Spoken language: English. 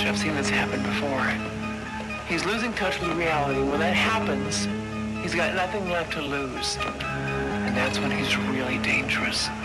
switch. I've seen this happen before. He's losing touch with reality. When that happens, he's got nothing left to lose. And that's when he's really dangerous.